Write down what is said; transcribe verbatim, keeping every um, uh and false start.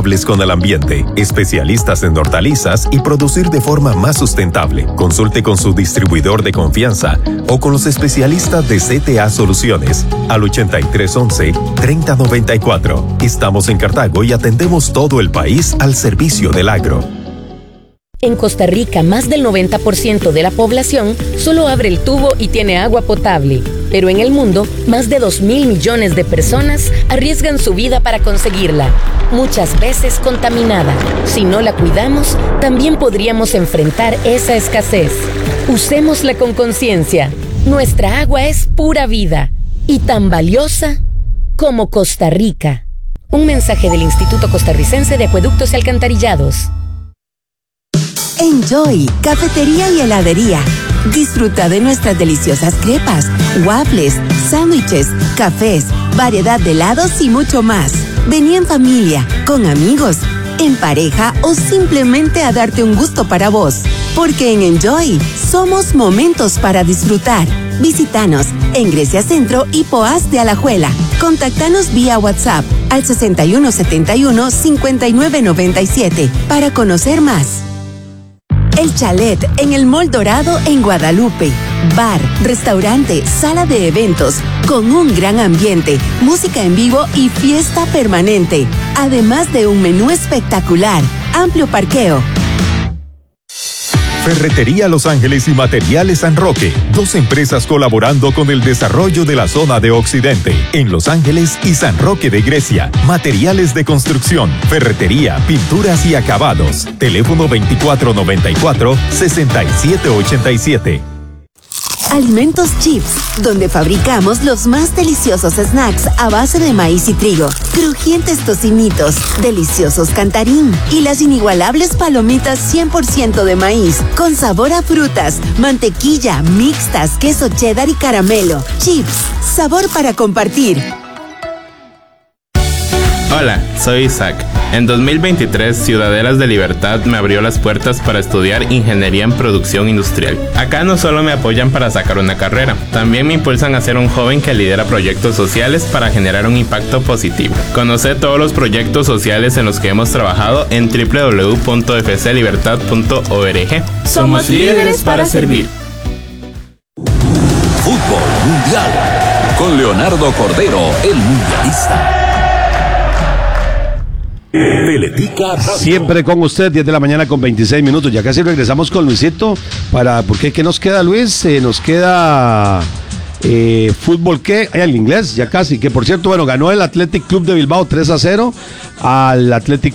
amigables con el ambiente, especialistas en hortalizas y producir de forma más sustentable. Consulte con su distribuidor de confianza o con los especialistas de C T A Soluciones al ochenta y tres once, treinta noventa y cuatro. Estamos en Cartago y atendemos todo el país al servicio del agro. En Costa Rica, más del noventa por ciento de la población solo abre el tubo y tiene agua potable. Pero en el mundo, más de dos mil millones de personas arriesgan su vida para conseguirla, muchas veces contaminada. Si no la cuidamos, también podríamos enfrentar esa escasez. Usémosla con conciencia. Nuestra agua es pura vida y tan valiosa como Costa Rica. Un mensaje del Instituto Costarricense de Acueductos y Alcantarillados. Enjoy, cafetería y heladería. Disfruta de nuestras deliciosas crepas, waffles, sándwiches, cafés, variedad de helados y mucho más. Vení en familia, con amigos, en pareja o simplemente a darte un gusto para vos. Porque en Enjoy somos momentos para disfrutar. Visítanos en Grecia Centro y Poás de Alajuela. Contactanos vía WhatsApp al sesenta y uno setenta y uno, cincuenta y nueve noventa y siete para conocer más. El Chalet en el Mall Dorado en Guadalupe. Bar, restaurante, sala de eventos, con un gran ambiente, música en vivo y fiesta permanente. Además de un menú espectacular, amplio parqueo. Ferretería Los Ángeles y Materiales San Roque, dos empresas colaborando con el desarrollo de la zona de Occidente, en Los Ángeles y San Roque de Grecia. Materiales de construcción, ferretería, pinturas y acabados. Teléfono veinticuatro noventa y cuatro, sesenta y siete ochenta y siete. Alimentos Chips, donde fabricamos los más deliciosos snacks a base de maíz y trigo, crujientes tocinitos, deliciosos cantarín y las inigualables palomitas cien por ciento de maíz, con sabor a frutas, mantequilla, mixtas, queso cheddar y caramelo. Chips, sabor para compartir. Hola, soy Isaac. En dos mil veintitrés, Ciudadelas de Libertad me abrió las puertas para estudiar Ingeniería en Producción Industrial. Acá no solo me apoyan para sacar una carrera, también me impulsan a ser un joven que lidera proyectos sociales para generar un impacto positivo. Conoce todos los proyectos sociales en los que hemos trabajado en doble u doble u doble u punto f c libertad punto org. Somos líderes para servir. Fútbol Mundial con Leonardo Cordero, el mundialista. Teletica Radio. Siempre con usted, diez de la mañana con veintiséis minutos. Ya casi regresamos con Luisito para, porque ¿qué nos queda, Luis? Eh, nos queda eh, fútbol, ¿qué? Hay el inglés, ya casi, que por cierto, bueno, ganó el Athletic Club de Bilbao tres a cero al Athletic